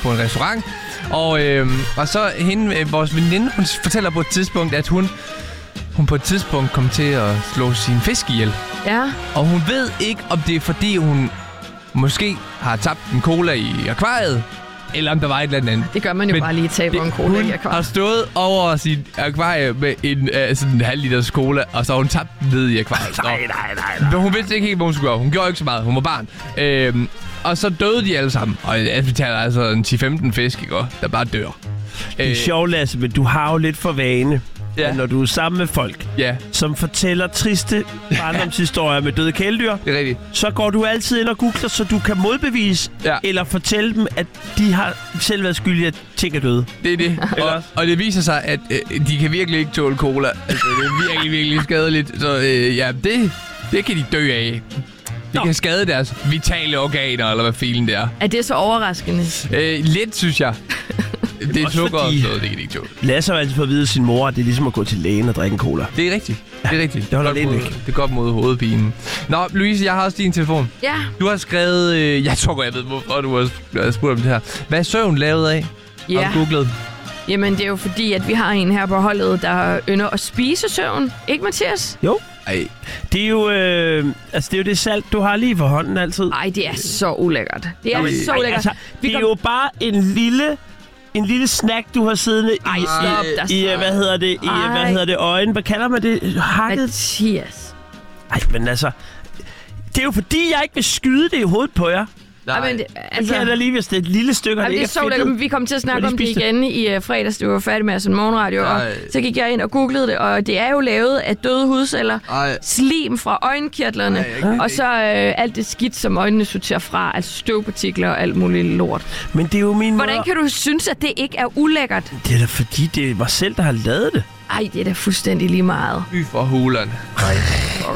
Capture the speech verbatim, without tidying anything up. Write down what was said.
på en restaurant. Og, øh, og så hende, øh, vores veninde, hun fortæller på et tidspunkt, at hun, hun på et tidspunkt kom til at slå sin fisk ihjel. Ja. Og hun ved ikke, om det er fordi, hun måske har tabt en cola i akvariet, eller om der var et eller andet. Det gør man jo Men bare lige, taber en cola i akvariet. Hun har stået over sin akvarie med en, uh, sådan en halv liters cola, og så har hun tabt den ned i akvariet. Nej, nej, nej, nej. Men hun vidste ikke helt, hvad hun skulle gøre. Hun gjorde ikke så meget. Hun var barn. Øhm, og så døde de alle sammen. Og vi taler altså en ti til femten fisk, ikke? Der bare dør. Det er sjovt, Lasse, men du har jo lidt for vane, ja. Når du er sammen med folk, ja. som fortæller triste barndomshistorier med døde kæledyr, det er rigtigt. Så går du altid ind og googler, så du kan modbevise, ja. Eller fortælle dem, at de har selv været skyldige, at ting er døde. Det er det. og, og det viser sig, at øh, de kan virkelig ikke tåle cola. Altså, det er virkelig, virkelig skadeligt. Så øh, ja, det, det kan de dø af. Det Nå. kan skade deres vitale organer, eller hvad filen det er. Er det så overraskende? Øh, lidt, synes jeg. Det er sukker og noget, det kan de ikke tåle. Lasse har altid fået at vide af sin mor, at det er ligesom at gå til lægen og drikke en cola. Det er rigtigt. Det er rigtigt. Det holder lidt væk. Det er godt mod hovedpinen. Nå, Louise, jeg har også din telefon. Ja. Du har skrevet... Øh, jeg tror godt, jeg ved, hvorfor du har spurgt om det her. Hvad er søvn lavet af? Ja. Har du googlet? Jamen, det er jo fordi, at vi har en her på holdet, der ynder at spise søvn. Ikke, Mathias? Jo. Ej. Det er jo, øh, altså, det er jo det salt, du har lige for hånden altid. Nej, det er så ulækkert. Det er Jamen, så ulækkert. Altså, det er kom... jo bare en lille... En lille snack, du har siddende Ej, stop, i, i, hvad hedder det, i, hvad hedder det, øjen. Hvad kalder man det? Hakket? Mathias. Ej, men altså... Det er jo fordi, jeg ikke vil skyde det i hovedet på jer. Nej, men det, altså, det kan jeg da lige, hvis det er et lille stykke, og det, det ikke er så lækkert. Vi kom til at snakke om det igen i uh, fredags, det var færdig med sådan morgenradio, Ej. og så gik jeg ind og googlede det, og det er jo lavet af døde hudceller, Ej. slim fra øjenkirtlerne, Ej, og så uh, alt det skidt, som øjnene sorterer fra, altså støvpartikler og alt muligt lort. Men det er jo min Hvordan måde... kan du synes, at det ikke er ulækkert? Det er da fordi, det var selv, der har lavet det. Ej, det er da fuldstændig lige meget. Fy for hulerne.